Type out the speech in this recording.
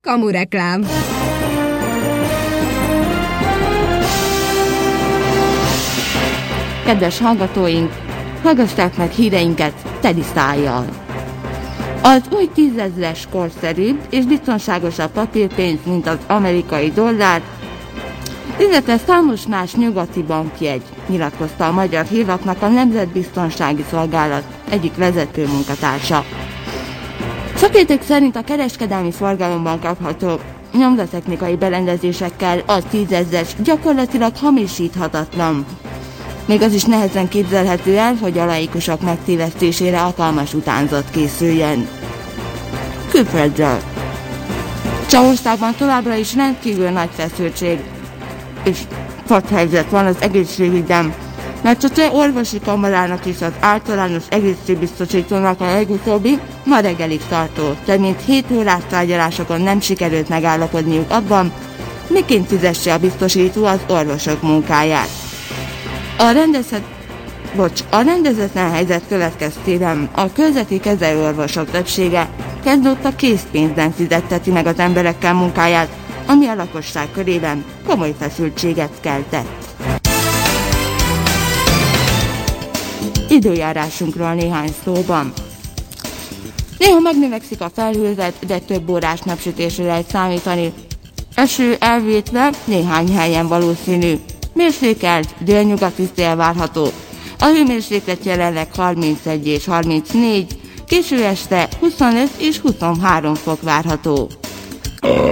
Kamureklám. Kedves hallgatóink, hallgassák meg híreinket teli szájjal. Az új 10 000-es korszerűbb és biztonságosabb papírpénz, mint az amerikai dollár, illetve számos más nyugati bankjegy, nyilatkozta a Magyar Hírlapnak a Nemzetbiztonsági Szolgálat egyik vezető munkatársa. Szakértők szerint a kereskedelmi forgalomban kapható nyomdatechnikai berendezésekkel a 10 000-es gyakorlatilag hamisíthatatlan. Még az is nehezen képzelhető el, hogy a laikusok megtévesztésére alkalmas utánzat készüljen. Külföldről. Csehországban továbbra is rendkívül nagy feszültség és padhelyzet van az egészségügyben, mert a Cseh Orvosi Kamarának és az általános egészségbiztosítónak a legutóbbi, ma reggelig tartó, több mint 7 órás tárgyalásokon nem sikerült megállapodniuk abban, miként fizesse a biztosító az orvosok munkáját. A rendezetlen helyzet következtében a körzeti kezelőorvosok többsége kezdődött készpénzben fizetteti meg az emberekkel munkáját, ami a lakosság körében komoly feszültséget keltett. Időjárásunkról néhány szóban. Néha megnövekszik a felhőzet, de több órás napsütésre lehet számítani. Eső elvétve néhány helyen valószínű. Mérsékelt délnyugati szél várható. A hőmérséklet jelenleg 31 és 34, késő este 25 és 23 fok várható.